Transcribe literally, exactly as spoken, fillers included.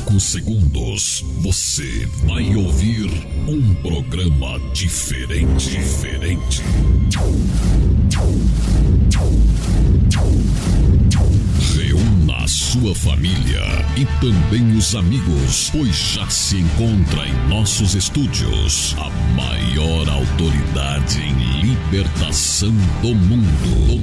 poucos segundos, você vai ouvir um programa diferente, diferente. Reúna a sua família e também os amigos, pois já se encontra em nossos estúdios a maior autoridade em libertação do mundo.